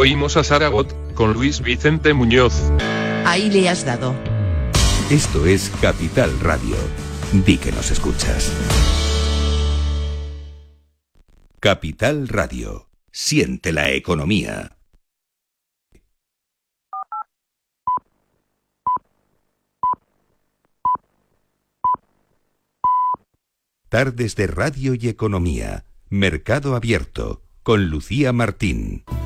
Oímos a Saragot, con Luis Vicente Muñoz. Ahí le has dado. Esto es Capital Radio. Di que nos escuchas. Capital Radio. Siente la economía. Tardes de Radio y Economía. Mercado Abierto. Con Lucía Martín.